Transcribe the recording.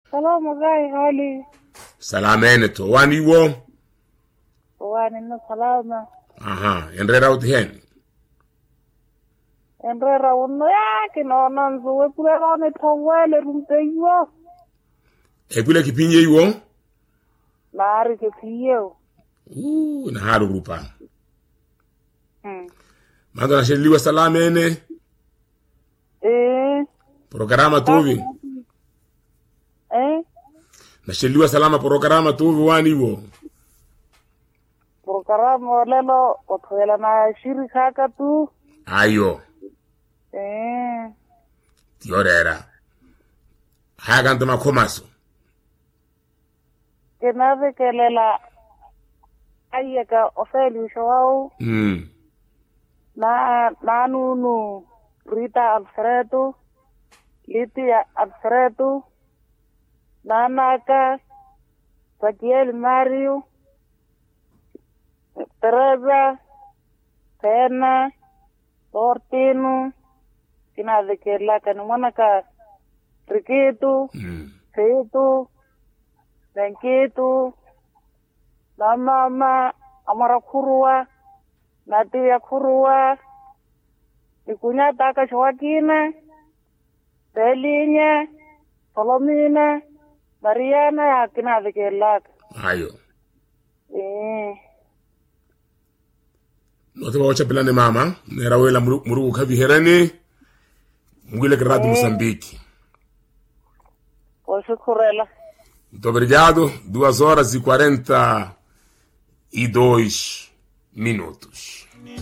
Salamu gai hali. Salamene to wani wo. Wani na salama. Aha, enrera utihen. Enrera uno ya kinaona nzuwe kule rone tawele rumpeyo. Kule kipinye iwo? Nari kipiyo. Na haru rupa. Mando na sheliwa salamene. Programa tuvi. Na sheliwa salama programa tuvi wani wo. Programa lelo otwela na shirika ka tu. Ayo. Tiorera. Hagan toma komaso. Kenave kelela ayeka ofeli shawau. Na nunu Rita Alfredo, Litia Alfredo, Nanaka, Paquiel Mario, Teresa, Pena, Tortino, kina de que la canumanaka, Riquito, Feito, Benquito, la mama, Amarakurua, Natia Kurua, Ikunyata Joaquina, Belinya, Palomina, Mariana, akina de que la. Ayo. No te voy a chapelane mama, nera wela murugu kavi herani, mugile grado Moçambique. Pois correla. Muito obrigado. 2 horas e 42 minutos.